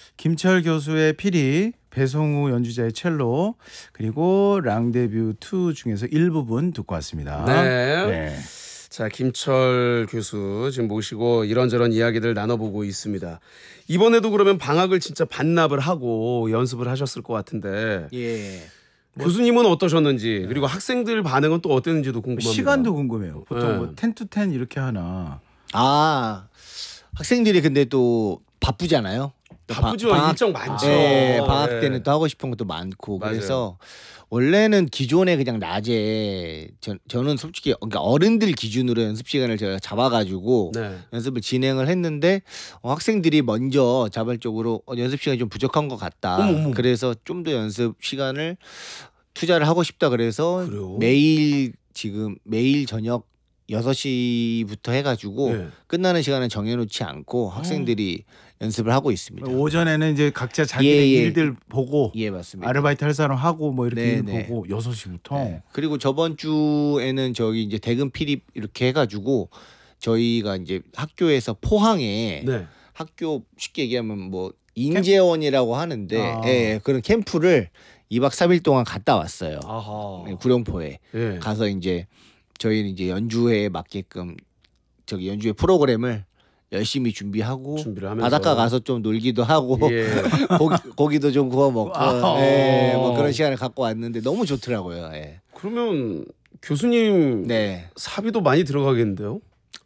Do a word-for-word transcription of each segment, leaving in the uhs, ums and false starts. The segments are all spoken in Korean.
김철 교수의 피리, 배성우 연주자의 첼로, 그리고 랑데뷰 투 중에서 일부분 듣고 왔습니다. 네. 네. 자, 김철 교수 지금 모시고 이런저런 이야기들 나눠보고 있습니다. 이번에도 그러면 방학을 진짜 반납을 하고 연습을 하셨을 것 같은데 예. 교수님은 어떠셨는지 그리고 학생들 반응은 또 어땠는지도 궁금합니다. 시간도 궁금해요. 보통 네. 뭐 텐 투 텐 이렇게 하나. 아, 학생들이 근데 또 바쁘잖아요. 바쁘죠. 방- 방학- 일정 많죠. 예, 방학 예. 때는 또 하고 싶은 것도 많고 맞아요. 그래서 원래는 기존에 그냥 낮에 저, 저는 솔직히 그러니까 어른들 기준으로 연습 시간을 제가 잡아가지고 네. 연습을 진행을 했는데 어, 학생들이 먼저 자발적으로 어, 연습 시간이 좀 부족한 것 같다. 어머, 어머. 그래서 좀 더 연습 시간을 투자를 하고 싶다. 그래서 그래요? 매일 지금 매일 저녁 여섯 시부터 해가지고 네. 끝나는 시간은 정해놓지 않고 학생들이 연습을 하고 있습니다. 오전에는 이제 각자 자기의 예, 예. 일들 보고 예, 맞습니다. 아르바이트 할 사람 하고 뭐 이렇게 네, 일 네. 보고 여섯 시부터. 네. 그리고 저번 주에는 저기 이제 대금 필입 이렇게 해가지고 저희가 이제 학교에서 포항에 네. 학교 쉽게 얘기하면 뭐 인재원이라고 하는데 아. 예, 그런 캠프를 이 박 삼 일 동안 갔다 왔어요. 아하. 네, 구룡포에 예. 가서 이제 저희는 이제 연주회에 맞게끔 저기 연주회 프로그램을 열심히 준비하고 준비를 하면서 바닷가 가서 좀 놀기도 하고 예. 고기, 고기도 좀 구워 먹고 아. 예, 뭐 그런 시간을 갖고 왔는데 너무 좋더라고요. 예. 그러면 교수님 네, 사비도 많이 들어가겠는데요?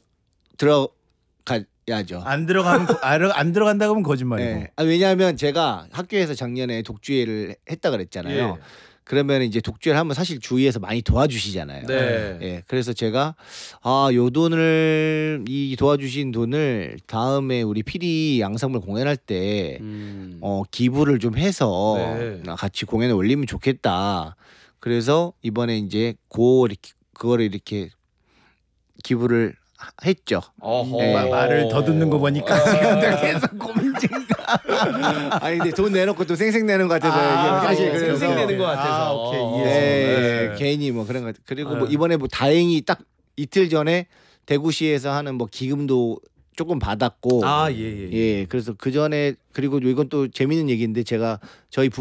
들어가야죠. 안 들어가면 안, 안 들어간다고 하면 거짓말이고. 네. 아, 왜냐하면 제가 학교에서 작년에 독주회를 했다 그랬잖아요. 예. 그러면 이제 독주회를 하면 사실 주위에서 많이 도와주시잖아요. 네. 예, 그래서 제가 아, 요 돈을 이 도와주신 돈을 다음에 우리 피리 양상물 공연할 때 음. 어, 기부를 좀 해서 네. 같이 공연에 올리면 좋겠다. 그래서 이번에 이제 고 이렇게 그거를 이렇게 기부를 하- 했죠. 어허. 네. 마- 말을 더 듣는 거 보니까 지금 계속 고민 중이다. 아니 근데 돈 내놓고 또 생색 내는 것 같아서 아, 이게 사실 예, 그래서 생색 내는 것 같아서. 아, 오케이, 어. 이해했습니다. 네, 네. 괜히 뭐 그런 것 같아. 그리고 뭐 네. 이번에 뭐 다행히 딱 이틀 전에 대구시에서 하는 뭐 기금도 조금 받았고 아, 예, 예. 예, 그래서 그 전에 그리고 이건 또 재밌는 얘기인데 제가 저희 부